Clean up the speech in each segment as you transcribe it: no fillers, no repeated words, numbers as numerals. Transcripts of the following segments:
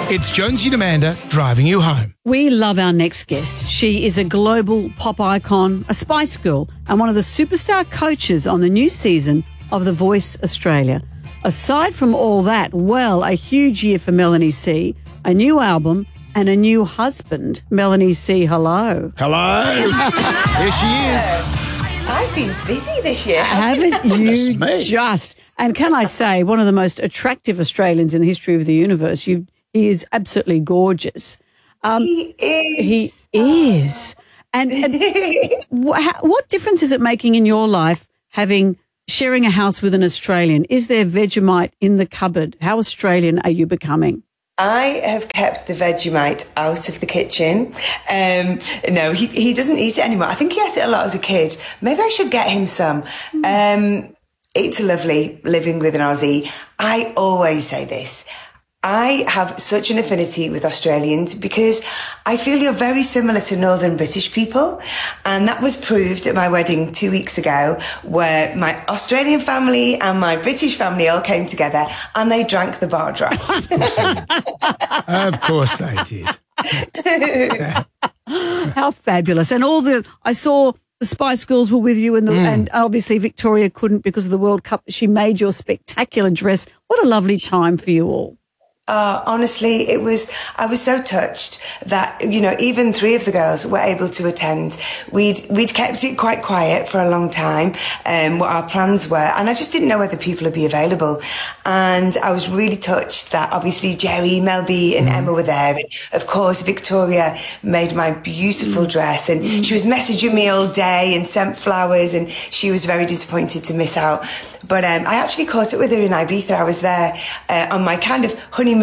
It's Jonesy and Amanda driving you home. We love our next guest. She is a global pop icon, a Spice Girl, and one of the superstar coaches on the new season of The Voice Australia. Aside from all that, well, a huge year for Melanie C, a new album and a new husband. Melanie C, hello. Hello. Here she is. I've been busy this year. Haven't you just? And can I say, one of the most attractive Australians in the history of the universe. He is absolutely gorgeous. He is. He is. And what difference is it making in your life sharing a house with an Australian? Is there Vegemite in the cupboard? How Australian are you becoming? I have kept the Vegemite out of the kitchen. No, he doesn't eat it anymore. I think he ate it a lot as a kid. Maybe I should get him some. It's lovely living with an Aussie. I always say this. I have such an affinity with Australians because I feel you're very similar to Northern British people. And that was proved at my wedding 2 weeks ago, where my Australian family and my British family all came together and they drank the bar dry. Of course they did. How fabulous. And I saw the Spice Girls were with you and obviously Victoria couldn't because of the World Cup. She made your spectacular dress. What a lovely time for you all. Honestly, I was so touched that, even three of the girls were able to attend. We'd kept it quite quiet for a long time, what our plans were. And I just didn't know whether people would be available. And I was really touched that obviously Jerry, Mel B and Emma were there. And of course, Victoria made my beautiful dress and she was messaging me all day and sent flowers and she was very disappointed to miss out. But I actually caught up with her in Ibiza. I was there on my kind of honeymoon.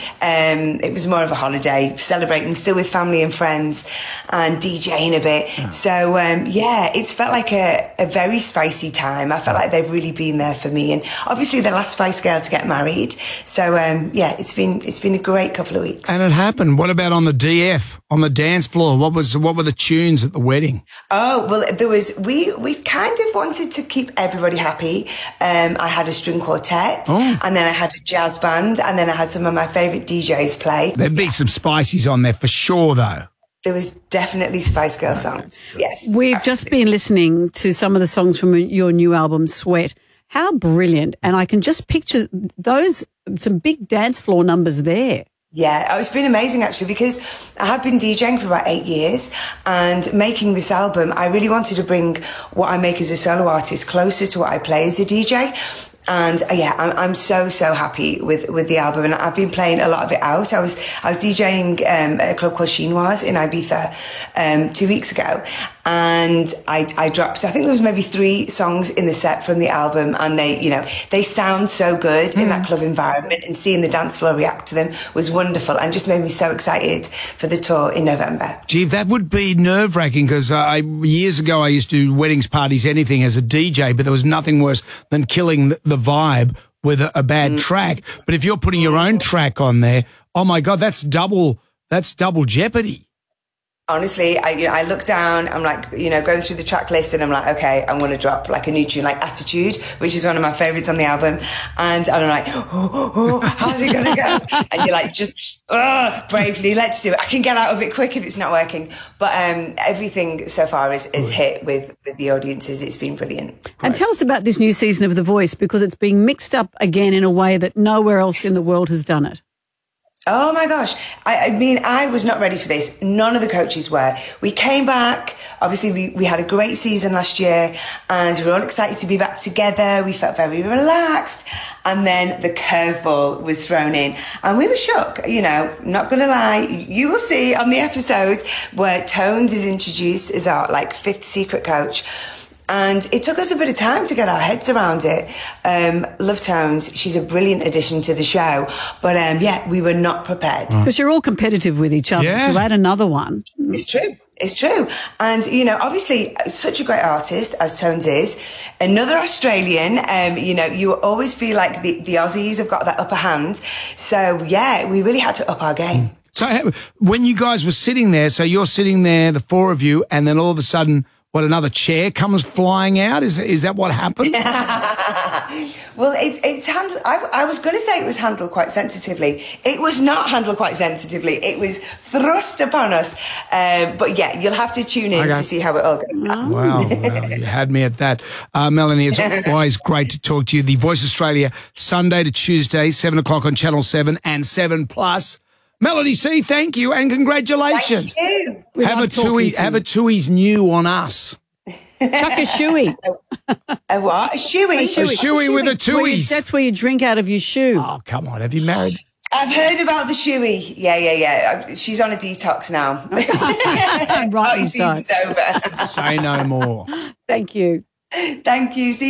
It was more of a holiday, celebrating still with family and friends and DJing a bit. Oh. So, it's felt like a very spicy time. I felt like they've really been there for me. And obviously the last Spice Girl to get married. So, it's been a great couple of weeks. And it happened. What about on the DF, on the dance floor? What were the tunes at the wedding? Oh, well, we kind of wanted to keep everybody happy. I had a string quartet and then I had a jazz band and then I had some of my favourite DJs play. There'd be some Spices on there for sure, though. There was definitely Spice Girl songs, yes. We've just been listening to some of the songs from your new album, Sweat. How brilliant. And I can just picture some big dance floor numbers there. Yeah, it's been amazing actually because I have been DJing for about 8 years and making this album, I really wanted to bring what I make as a solo artist closer to what I play as a DJ. And I'm so happy with the album and I've been playing a lot of it out. I was DJing at a club called Chinoise in Ibiza 2 weeks ago and I dropped, I think there was maybe 3 songs in the set from the album and they sound so good in that club environment and seeing the dance floor react to them was wonderful and just made me so excited for the tour in November. Gee, that would be nerve-wracking because years ago I used to do weddings, parties, anything as a DJ, but there was nothing worse than killing the vibe with a bad track. But if you're putting your own track on there, oh my God, that's double jeopardy. Honestly, I look down, I'm like, going through the track list and I'm like, okay, I'm going to drop like a new tune, like Attitude, which is one of my favourites on the album. And I'm like, how's it going to go? And you're like, just bravely, let's do it. I can get out of it quick if it's not working. But everything so far is hit with the audiences. It's been brilliant. Great. And tell us about this new season of The Voice because it's being mixed up again in a way that nowhere else in the world has done it. Oh my gosh. I mean, I was not ready for this. None of the coaches were. We came back. Obviously, we had a great season last year and we were all excited to be back together. We felt very relaxed. And then the curveball was thrown in and we were shook, not going to lie. You will see on the episode where Tones is introduced as our fifth secret coach. And it took us a bit of time to get our heads around it. Love Tones, she's a brilliant addition to the show. But we were not prepared. Because you're all competitive with each other. Yeah. To add another one. It's true. It's true. And, obviously such a great artist as Tones is. Another Australian, you always feel like the Aussies have got that upper hand. So, we really had to up our game. So when you guys were sitting there, so you're sitting there, the four of you, and then all of a sudden, another chair comes flying out? Is that what happened? Well, it's handled. I was going to say it was handled quite sensitively. It was not handled quite sensitively. It was thrust upon us. But yeah, you'll have to tune in to see how it all goes down. Wow, you had me at that. Melanie, it's always great to talk to you. The Voice Australia, Sunday to Tuesday, 7 o'clock on Channel 7 and 7+. Melanie C, thank you and congratulations. Thank you. Have a Tui's new on us. Chuck a shoey. A what? A shoey? A shoey with a Tui's. That's where you drink out of your shoe. Oh, come on. Have you married? I've heard about the shoey. Yeah. She's on a detox now. Rightly so. Season's over. Say no more. Thank you. Thank you. See